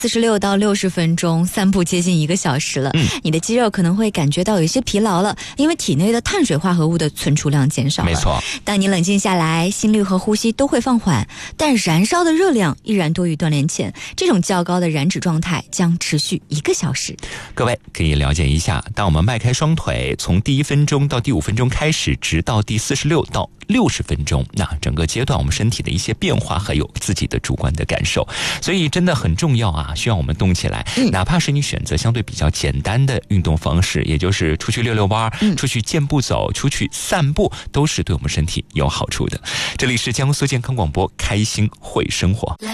46到60分钟，散步接近1个小时了，你的肌肉可能会感觉到有一些疲劳了，因为体内的碳水化合物的存储量减少了。 没错， 当你冷静下来，心率和呼吸都会放缓，但燃烧的热量依然多于锻炼前，这种较高的燃脂状态将持续1个小时。 各位可以了解一下，当我们迈开双腿，从第1分钟到第5分钟开始，直到第46到60分钟，那整个阶段我们身体的一些变化还有自己的主观的感受，所以真的很重要啊，需要我们动起来。哪怕是你选择相对比较简单的运动方式，也就是出去溜溜弯，出去健步走，出去散步，都是对我们身体有好处的。这里是江苏健康广播，开心会生活。